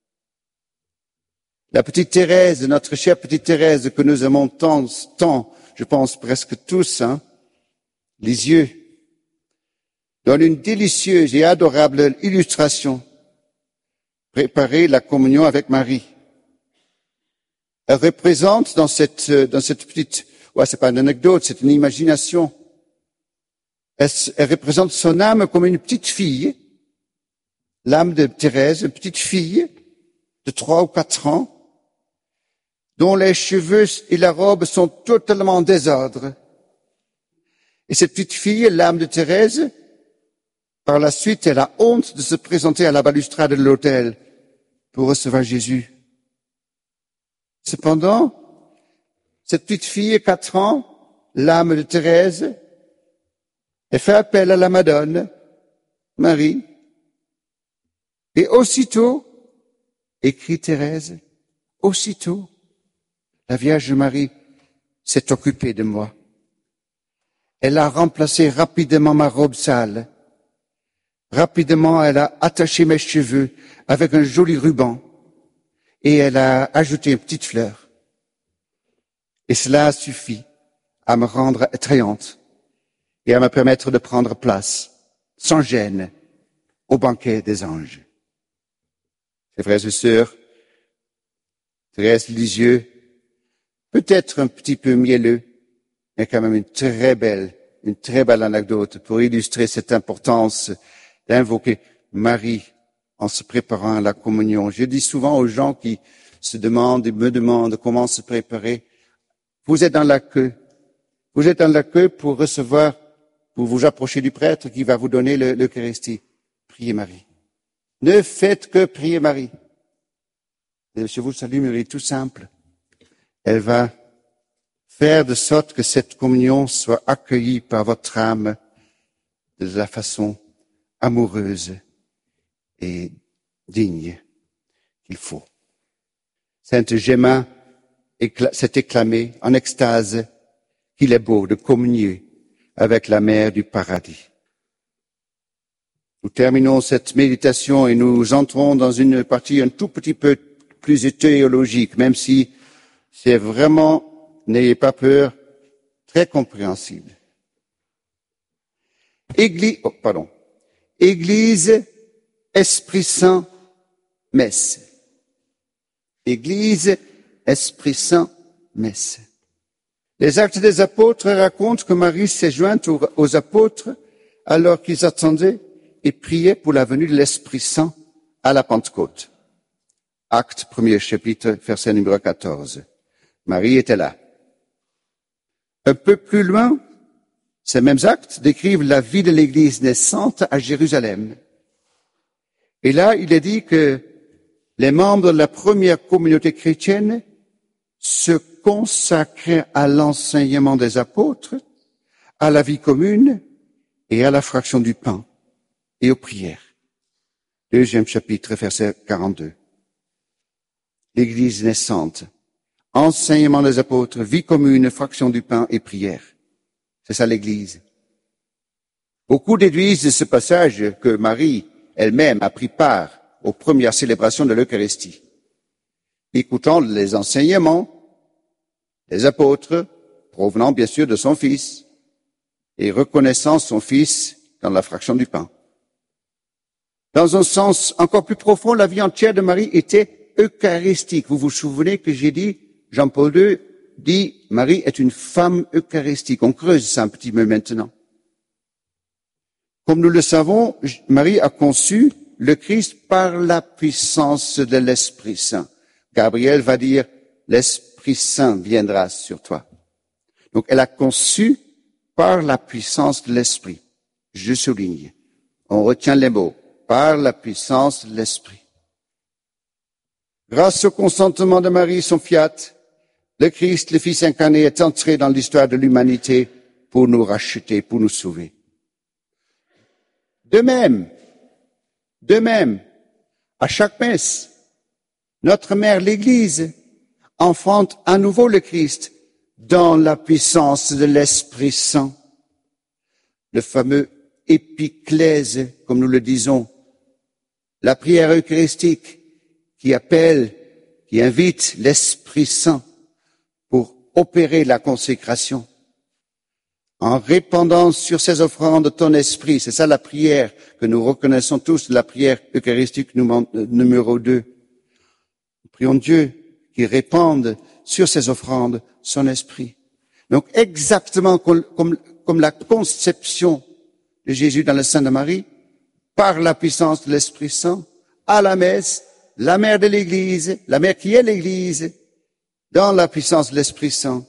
La petite Thérèse, notre chère petite Thérèse que nous aimons tant, je pense presque tous, Lisieux, donne une délicieuse et adorable illustration. Préparer la communion avec Marie. Elle représente dans cette petite, c'est pas une anecdote, c'est une imagination. Elle représente son âme comme une petite fille, l'âme de Thérèse, une petite fille de 3 ou 4 ans, dont les cheveux et la robe sont totalement en désordre. Et cette petite fille, l'âme de Thérèse, par la suite, elle a honte de se présenter à la balustrade de l'autel pour recevoir Jésus. Cependant, cette petite fille, 4 ans, l'âme de Thérèse, elle fait appel à la Madone, Marie, et aussitôt, écrit Thérèse, aussitôt, la Vierge Marie s'est occupée de moi. Elle a remplacé rapidement ma robe sale. Rapidement, elle a attaché mes cheveux avec un joli ruban et elle a ajouté une petite fleur. Et cela a suffi à me rendre attrayante et à me permettre de prendre place, sans gêne, au banquet des anges. Mes frères et sœurs, Thérèse Lisieux, peut-être un petit peu mielleux, mais quand même une très belle anecdote pour illustrer cette importance d'invoquer Marie en se préparant à la communion. Je dis souvent aux gens qui me demandent comment se préparer, vous êtes dans la queue. Vous êtes dans la queue pour vous approcher du prêtre qui va vous donner l'Eucharistie. Priez Marie. Ne faites que prier Marie. Je vous salue Marie, tout simple. Elle va faire de sorte que cette communion soit accueillie par votre âme de la façon amoureuse et digne qu'il faut. Sainte Gemma s'est exclamée en extase qu'il est beau de communier avec la mère du paradis. Nous terminons cette méditation et nous entrons dans une partie un tout petit peu plus théologique, même si c'est vraiment, n'ayez pas peur, très compréhensible. Église, Esprit Saint, messe. Église, Esprit Saint, messe. Les Actes des Apôtres racontent que Marie s'est jointe aux apôtres alors qu'ils attendaient et priaient pour la venue de l'Esprit Saint à la Pentecôte. Acte 1er chapitre, verset numéro 14. Marie était là. Un peu plus loin, ces mêmes actes décrivent la vie de l'Église naissante à Jérusalem. Et là, il est dit que les membres de la première communauté chrétienne se consacraient à l'enseignement des apôtres, à la vie commune et à la fraction du pain et aux prières. Deuxième chapitre, verset 42. L'Église naissante, enseignement des apôtres, vie commune, fraction du pain et prières. C'est ça l'Église. Beaucoup déduisent de ce passage que Marie elle-même a pris part aux premières célébrations de l'Eucharistie, écoutant les enseignements des apôtres, provenant bien sûr de son Fils, et reconnaissant son Fils dans la fraction du pain. Dans un sens encore plus profond, la vie entière de Marie était eucharistique. Vous vous souvenez que j'ai dit, Jean-Paul II dit, Marie est une femme eucharistique. On creuse ça un petit peu maintenant. Comme nous le savons, Marie a conçu le Christ par la puissance de l'Esprit Saint. Gabriel va dire, l'Esprit Saint viendra sur toi. Donc elle a conçu par la puissance de l'Esprit. Je souligne. On retient les mots. Par la puissance de l'Esprit. Grâce au consentement de Marie, son fiat, le Christ, le Fils incarné, est entré dans l'histoire de l'humanité pour nous racheter, pour nous sauver. De même, à chaque messe, notre mère, l'Église, enfante à nouveau le Christ dans la puissance de l'Esprit Saint. Le fameux épiclèse, comme nous le disons, la prière eucharistique qui appelle, qui invite l'Esprit Saint pour opérer la consécration. En répandant sur ces offrandes ton esprit, c'est ça la prière que nous reconnaissons tous, la prière eucharistique numéro 2. Prions Dieu qui répande sur ces offrandes son esprit. Donc exactement comme la conception de Jésus dans le sein de Marie, par la puissance de l'Esprit Saint, à la messe, la mère de l'Église, la mère qui est l'Église, dans la puissance de l'Esprit Saint,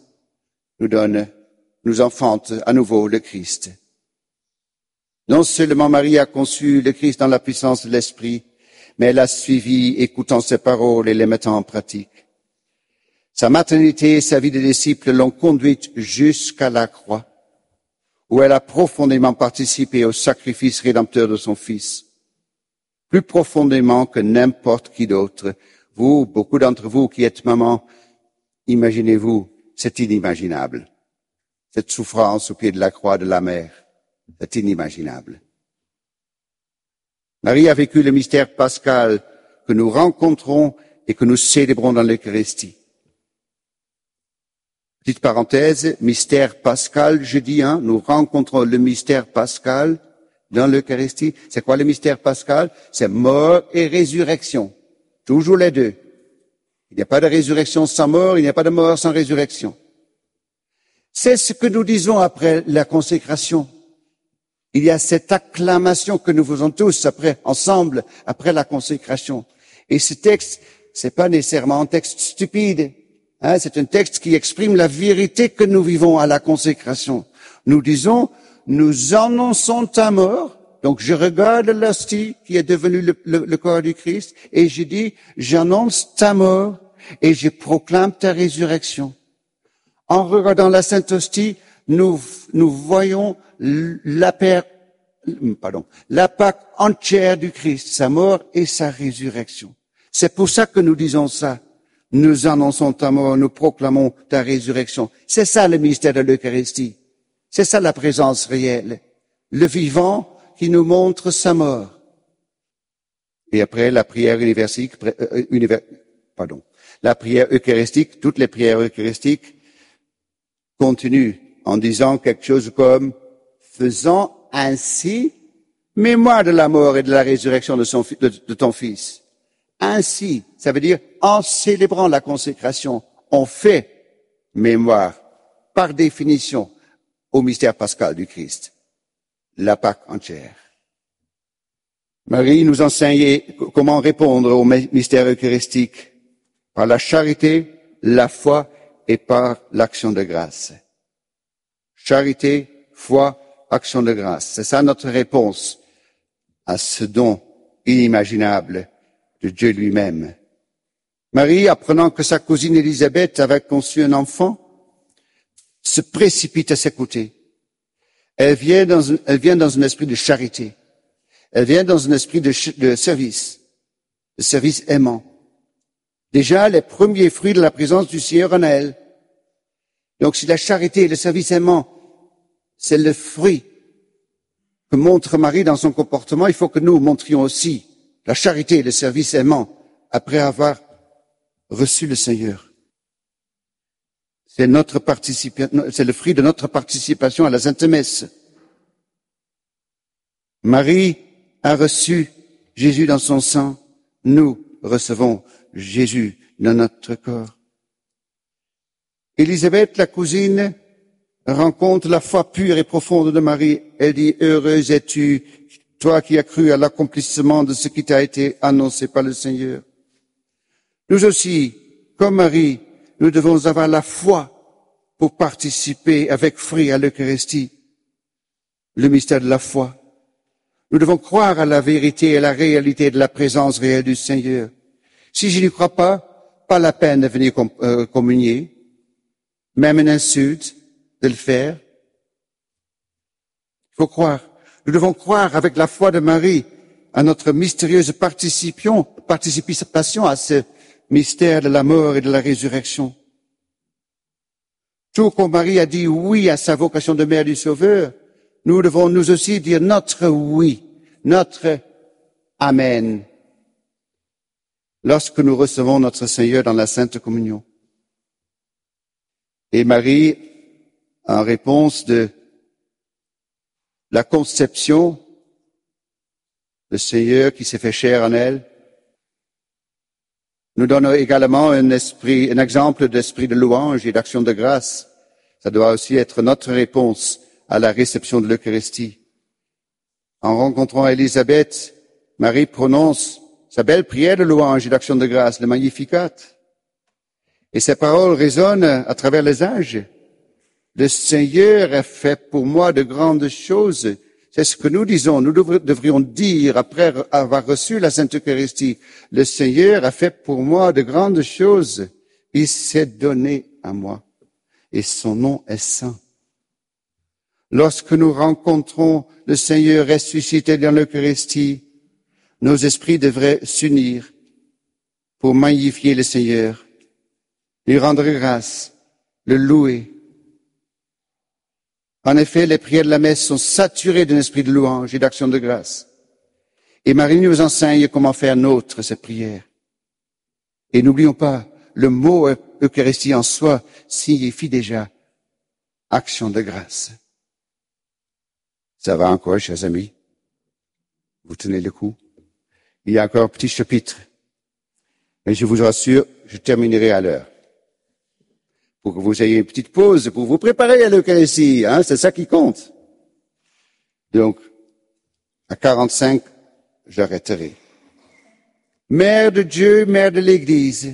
nous enfante à nouveau le Christ. Non seulement Marie a conçu le Christ dans la puissance de l'Esprit, mais elle a suivi, écoutant ses paroles et les mettant en pratique. Sa maternité et sa vie de disciple l'ont conduite jusqu'à la croix, où elle a profondément participé au sacrifice rédempteur de son Fils, plus profondément que n'importe qui d'autre. Vous, beaucoup d'entre vous qui êtes maman, imaginez-vous, c'est inimaginable. Cette souffrance au pied de la croix de la mère, c'est inimaginable. Marie a vécu le mystère pascal que nous rencontrons et que nous célébrons dans l'Eucharistie. Petite parenthèse, mystère pascal, je dis, nous rencontrons le mystère pascal dans l'Eucharistie. C'est quoi le mystère pascal? C'est mort et résurrection. Toujours les deux. Il n'y a pas de résurrection sans mort, il n'y a pas de mort sans résurrection. C'est ce que nous disons après la consécration. Il y a cette acclamation que nous faisons tous ensemble, après la consécration. Et ce texte, c'est pas nécessairement un texte stupide. C'est un texte qui exprime la vérité que nous vivons à la consécration. Nous disons, nous annonçons ta mort. Donc je regarde l'hostie qui est devenue le corps du Christ et je dis, j'annonce ta mort et je proclame ta résurrection. En regardant la Sainte Hostie, nous voyons la Pâque entière du Christ, sa mort et sa résurrection. C'est pour ça que nous disons ça. Nous annonçons ta mort, nous proclamons ta résurrection. C'est ça le mystère de l'Eucharistie. C'est ça la présence réelle. Le vivant qui nous montre sa mort. Et après, la prière la prière eucharistique, toutes les prières eucharistiques continuent en disant quelque chose comme « faisant ainsi mémoire de la mort et de la résurrection de ton Fils ». Ainsi, ça veut dire en célébrant la consécration, on fait mémoire, par définition, au mystère pascal du Christ, la Pâque entière. Marie nous enseignait comment répondre au mystère eucharistique par la charité, la foi et par l'action de grâce. Charité, foi, action de grâce. C'est ça notre réponse à ce don inimaginable de Dieu lui-même. Marie, apprenant que sa cousine Élisabeth avait conçu un enfant, se précipite à ses côtés. Elle vient dans un esprit de charité. Elle vient dans un esprit de service aimant. Déjà, les premiers fruits de la présence du Seigneur en elle. Donc, si la charité et le service aimant, c'est le fruit que montre Marie dans son comportement, il faut que nous montrions aussi la charité et le service aimant après avoir reçu le Seigneur. C'est le fruit de notre participation à la Sainte Messe. Marie a reçu Jésus dans son sang. Nous recevons Jésus dans notre corps. Élisabeth, la cousine, rencontre la foi pure et profonde de Marie. Elle dit, heureuse es-tu, toi qui as cru à l'accomplissement de ce qui t'a été annoncé par le Seigneur. Nous aussi, comme Marie, nous devons avoir la foi pour participer avec fruit à l'Eucharistie, le mystère de la foi. Nous devons croire à la vérité et à la réalité de la présence réelle du Seigneur. Si je n'y crois pas la peine de venir communier, même une insulte de le faire. Il faut croire. Nous devons croire avec la foi de Marie à notre mystérieuse participation à ce mystère de la mort et de la résurrection. Tout comme Marie a dit oui à sa vocation de mère du Sauveur, nous devons nous aussi dire notre oui, notre Amen, lorsque nous recevons notre Seigneur dans la Sainte Communion. Et Marie, en réponse de la conception, le Seigneur qui s'est fait chair en elle, nous donne également un exemple d'esprit de louange et d'action de grâce. Ça doit aussi être notre réponse à la réception de l'Eucharistie. En rencontrant Élisabeth, Marie prononce sa belle prière de louange et d'action de grâce, le Magnificat. Et ces paroles résonnent à travers les âges. Le Seigneur a fait pour moi de grandes choses. C'est ce que nous disons. Nous devrions dire, après avoir reçu la Sainte Eucharistie, le Seigneur a fait pour moi de grandes choses. Il s'est donné à moi. Et son nom est saint. Lorsque nous rencontrons le Seigneur ressuscité dans l'Eucharistie, nos esprits devraient s'unir pour magnifier le Seigneur, lui rendre grâce, le louer. En effet, les prières de la messe sont saturées d'un esprit de louange et d'action de grâce. Et Marie nous enseigne comment faire nôtre ces prières. Et n'oublions pas, le mot Eucharistie en soi signifie déjà action de grâce. Ça va encore, chers amis? Vous tenez le coup? Il y a encore un petit chapitre. Mais je vous rassure, je terminerai à l'heure. Pour que vous ayez une petite pause, pour vous préparer à l'Eucharistie, hein, c'est ça qui compte. Donc, à 45, j'arrêterai. Mère de Dieu, mère de l'Église.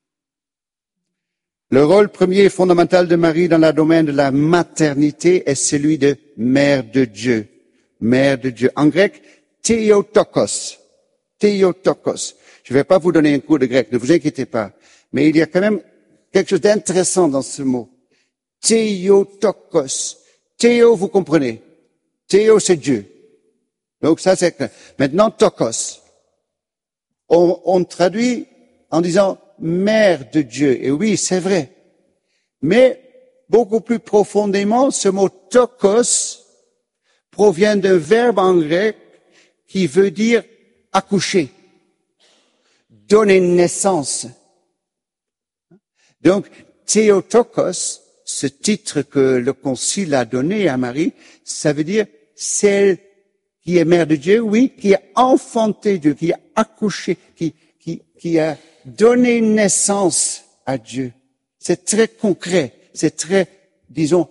Le rôle premier et fondamental de Marie dans le domaine de la maternité est celui de mère de Dieu. Mère de Dieu. En grec, Theotokos. Theotokos. Je ne vais pas vous donner un cours de grec, ne vous inquiétez pas. Mais il y a quand même quelque chose d'intéressant dans ce mot. Theotokos. Théo, vous comprenez. Théo, c'est Dieu. Donc ça, c'est clair. Maintenant, tokos. On traduit en disant mère de Dieu. Et oui, c'est vrai. Mais beaucoup plus profondément, ce mot tokos provient d'un verbe en grec qui veut dire accoucher, donner naissance. Donc, Théotokos, ce titre que le Concile a donné à Marie, ça veut dire celle qui est mère de Dieu, oui, qui a enfanté Dieu, qui a accouché, qui a donné naissance à Dieu. C'est très concret, c'est très, disons,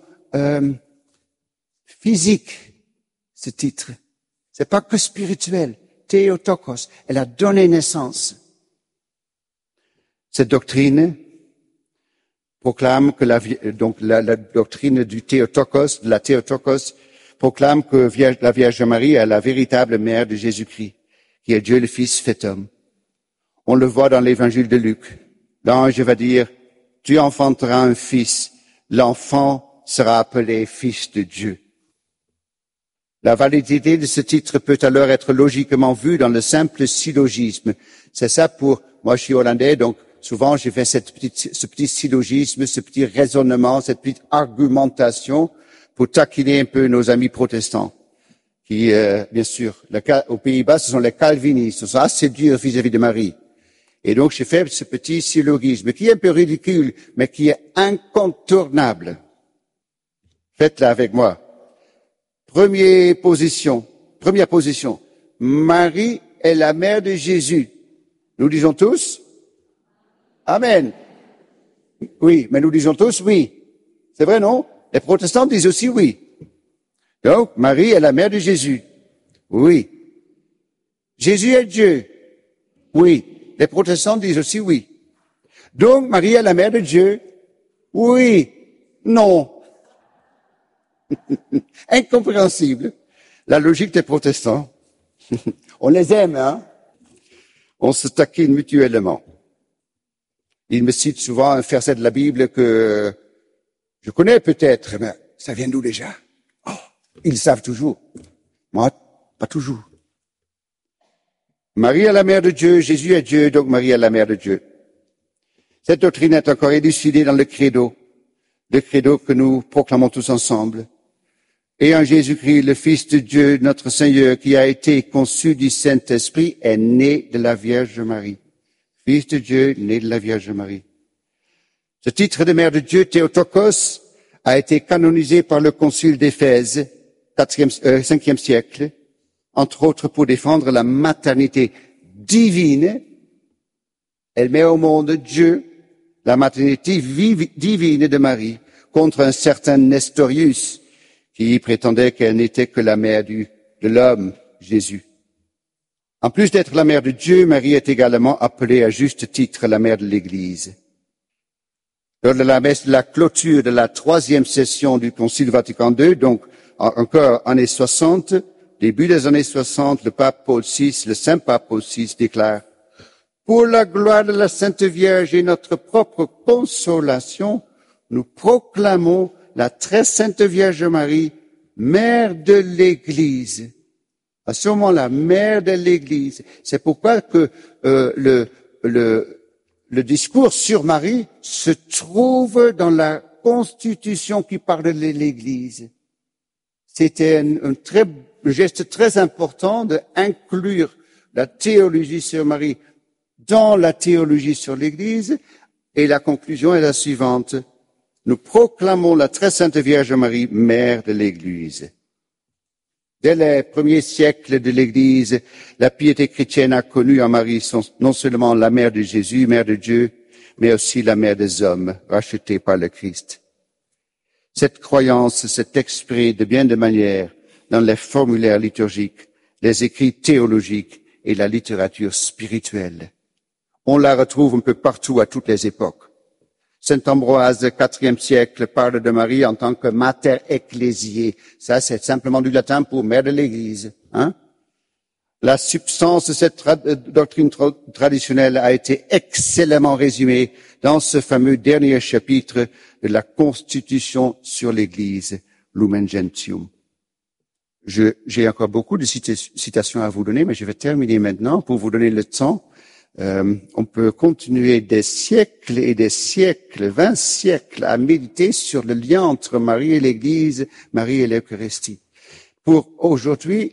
physique, ce titre. C'est pas que spirituel. Théotokos, elle a donné naissance. Cette doctrine proclame que la doctrine du Théotokos, de la Théotokos, proclame que la Vierge Marie est la véritable mère de Jésus-Christ, qui est Dieu le Fils fait homme. On le voit dans l'évangile de Luc. L'ange va dire, tu enfanteras un fils, l'enfant sera appelé fils de Dieu. La validité de ce titre peut alors être logiquement vue dans le simple syllogisme. C'est ça moi je suis hollandais, donc souvent j'ai fait ce petit syllogisme, ce petit raisonnement, cette petite argumentation pour taquiner un peu nos amis protestants, qui, bien sûr, aux Pays-Bas, ce sont les calvinistes, ils sont assez durs vis-à-vis de Marie. Et donc, j'ai fait ce petit syllogisme, qui est un peu ridicule, mais qui est incontournable. Faites-la avec moi. Première position. Marie est la mère de Jésus. Nous disons tous? Amen. Oui, mais nous disons tous oui. C'est vrai, non? Les protestants disent aussi oui. Donc, Marie est la mère de Jésus. Oui. Jésus est Dieu. Oui. Les protestants disent aussi oui. Donc, Marie est la mère de Dieu. Oui. Non. Incompréhensible. La logique des protestants. On les aime, hein? On se taquine mutuellement. Ils me citent souvent un verset de la Bible que je connais peut-être, mais ça vient d'où déjà? Oh, ils savent toujours. Moi, pas toujours. Marie est la mère de Dieu, Jésus est Dieu, donc Marie est la mère de Dieu. Cette doctrine est encore élucidée dans le credo que nous proclamons tous ensemble. Et en Jésus-Christ, le Fils de Dieu, notre Seigneur, qui a été conçu du Saint-Esprit, est né de la Vierge Marie. Fils de Dieu, né de la Vierge Marie. Ce titre de mère de Dieu, Théotokos, a été canonisé par le Concile d'Éphèse, 5e siècle, entre autres pour défendre la maternité divine. Elle met au monde Dieu, la maternité divine de Marie, contre un certain Nestorius, qui prétendait qu'elle n'était que la mère de l'homme, Jésus. En plus d'être la mère de Dieu, Marie est également appelée à juste titre la mère de l'Église. Lors de la messe de la clôture de la 3e session du Concile Vatican II, donc encore années 60, début des années 60, le pape Paul VI, le saint pape Paul VI déclare: pour la gloire de la Sainte Vierge et notre propre consolation, nous proclamons la très sainte Vierge Marie, mère de l'Église. À ce moment-là, mère de l'Église. C'est pourquoi que le discours sur Marie se trouve dans la Constitution qui parle de l'Église. C'était un geste très important d'inclure la théologie sur Marie dans la théologie sur l'Église, et la conclusion est la suivante: nous proclamons la très sainte Vierge Marie, mère de l'Église. Dès les premiers siècles de l'Église, la piété chrétienne a connu en Marie non seulement la mère de Jésus, mère de Dieu, mais aussi la mère des hommes, rachetée par le Christ. Cette croyance s'est exprimée de bien des manières dans les formulaires liturgiques, les écrits théologiques et la littérature spirituelle. On la retrouve un peu partout à toutes les époques. Saint Ambroise, IVe siècle, parle de Marie en tant que mater ecclésiae. Ça, c'est simplement du latin pour mère de l'Église. Hein? La substance de cette doctrine traditionnelle a été excellemment résumée dans ce fameux dernier chapitre de la Constitution sur l'Église, Lumen Gentium. J'ai encore beaucoup de citations à vous donner, mais je vais terminer maintenant pour vous donner le temps. On peut continuer des siècles et des siècles, 20 siècles, à méditer sur le lien entre Marie et l'Église, Marie et l'Eucharistie. pour aujourd'hui